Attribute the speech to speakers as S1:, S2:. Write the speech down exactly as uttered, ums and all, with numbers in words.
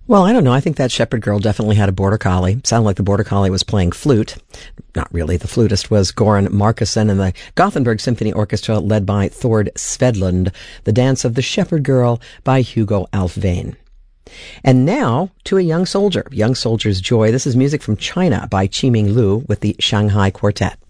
S1: Well, I don't know. I think that shepherd girl definitely had a border collie. Sounded like the border collie was playing flute. Not really. The flutist was Goran Markussen, and the Gothenburg Symphony Orchestra led by Thord Svedlund. The Dance of the Shepherd Girl by Hugo Alfvén. And now to a young soldier, Young Soldier's Joy. This is music from China by Qiming Lu with the Shanghai Quartet.